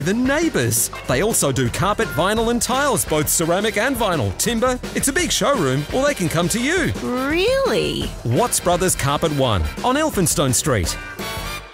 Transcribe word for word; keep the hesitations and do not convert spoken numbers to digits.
The neighbours. They also do carpet, vinyl and tiles, both ceramic and vinyl, timber. It's a big showroom, or they can come to you. Really? Watts Brothers Carpet One on Elphinstone Street.